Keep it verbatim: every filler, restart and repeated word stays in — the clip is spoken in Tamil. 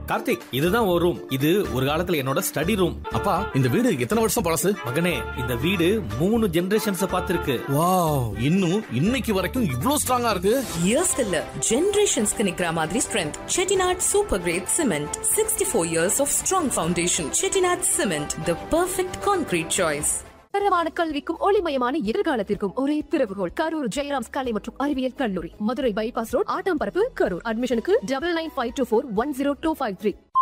கார்த்திக், இதுதான் ஒரு ரூம். இது ஒரு காலத்துல என்னோட ஸ்டடி ரூம். அப்பா, இந்த வீடு எத்தனை வருஷம் பழசு? மகனே, இந்த வீடு மூணு ஜெனரேஷன்ஸ் பார்த்திருக்கு. வாவ், இன்னும் இன்னைக்கு வரைக்கும் இவ்ளோ ஸ்ட்ராங்கா இருக்கு. இயர்ஸ் இல்ல, ஜெனரேஷன்ஸ்க்கு நிக்கிற மாதிரி strength. Chettinad super great cement, sixty four years of strong foundation. Chettinad cement, the perfect concrete choice. தரமான கல்விக்கும் ஒளிமயமான எதிர்காலத்திற்கும் ஒரே திறவுகோல் கரூர் ஜெயராம்ஸ் கலை மற்றும் அறிவியல் கல்லூரி, மதுரை பைபாஸ் ரோட், ஆட்டாம்பரப்பு, கரூர். அட்மிஷனுக்கு double nine five two four one zero two five three.